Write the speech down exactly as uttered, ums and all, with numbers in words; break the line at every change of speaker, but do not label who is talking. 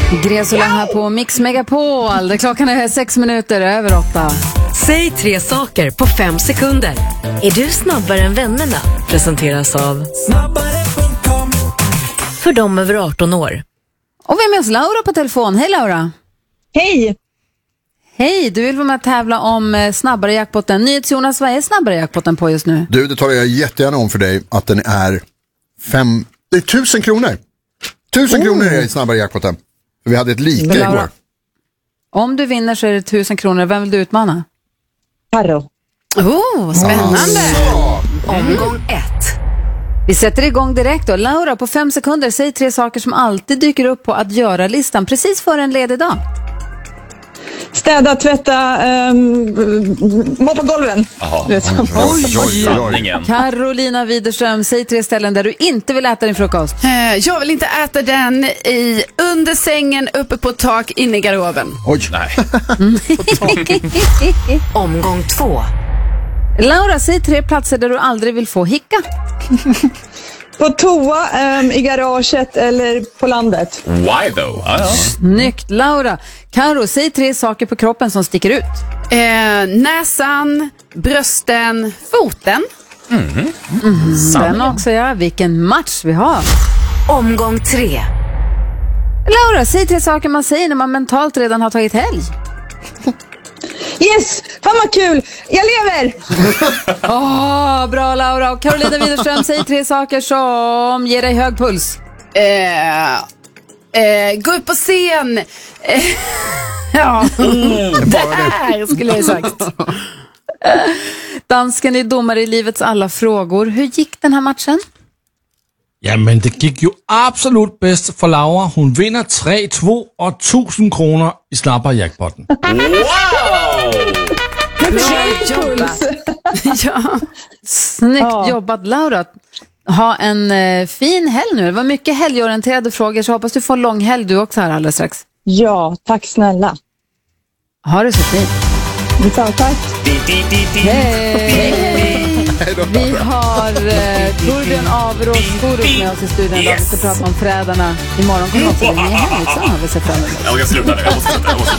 Gresula här på Mix Megapol. Där klockan är sex minuter över åtta.
Säg tre saker på fem sekunder. Är du snabbare än vännerna? Presenteras av snabbare punkt com. För dem över arton år.
Och vi är med oss Laura på telefon. Hej Laura.
Hej.
Hej, du vill vara med att tävla om snabbare jackpotten. NyhetsJonas, vad är snabbare jackpotten på just nu?
Du, det talar jag jättegärna om för dig att den är fem... Det är tusen kronor. Tusen oh. kronor är i snabbare jackpotten. För vi hade ett lika Laura, igår.
Om du vinner så är det tusen kronor. Vem vill du utmana?
Karo.
Oh, spännande.
Ah,
Omgång ett.
Vi sätter igång direkt då. Laura, på fem sekunder, säg tre saker som alltid dyker upp på att göra-listan precis före en ledig dag.
Städa, tvätta, um, moppa golven.
Oj, oj, oj.
Carolina Widerström, säg tre ställen där du inte vill äta din frukost.
Eh, jag vill inte äta den i under sängen, uppe på tak, inne i garderoben.
Oj,
nej.
Omgång två.
Laura, säg tre platser där du aldrig vill få hicka.
På toa, um, i garaget eller på landet.
Why though? Ah, ja.
Snyggt, Laura. Karo, säg tre saker på kroppen som sticker ut.
Eh, näsan, brösten, foten.
Mm-hmm.
Mm, den också, ja. Vilken match vi har.
Omgång tre.
Laura, säg tre saker man säger när man mentalt redan har tagit helg.
Yes, fan vad kul, jag lever.
Åh, oh, bra Laura. Och Carolina Widerström, säg tre saker som ger dig hög puls.
Eh, eh, gå upp på scen. Eh, ja, det här skulle jag sagt.
Dansken är domare i livets alla frågor. Hur gick den här matchen?
Ja, men det gick ju absolut bäst för Laura. Hon vinner tre två och tusen kronor i snabbare jackpotten.
Wow!
Bra jobbat. Ja. Snyggt ja. jobbat Laura. Ha en eh, fin helg nu. Det var mycket helgorienterade frågor, så hoppas du får lång helg du också här alldeles strax.
Ja, tack snälla.
Ha det så fint.
Ja, tack.
Hej! Vi har eh, Torbjörn Averås Forum med oss i studion. Yes. Vi ska prata om Frädarna. Imorgon kommer också med Henriksson. Har vi sett fram emot.
Jag ska sluta nu. Jag måste sluta. Jag måste